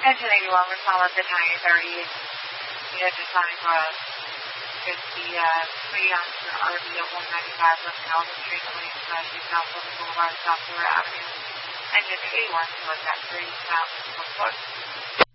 1081, we're calling up at 9:30. You have to sign with the 3 on your RV at 195 West Calvin Street, Williamsburg, South Pleasant Boulevard, South Florida Avenue. Engine A1 to look at 3 south,